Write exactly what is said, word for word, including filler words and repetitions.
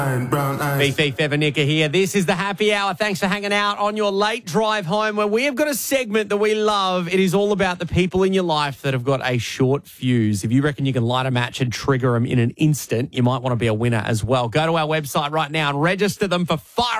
Beef Beef Evanica here. This is the Happy Hour. Thanks for hanging out on your late drive home, where we have got a segment that we love. It is all about the people in your life that have got a short fuse. If you reckon you can light a match and trigger them in an instant, you might want to be a winner as well. Go to our website right now and register them for Fire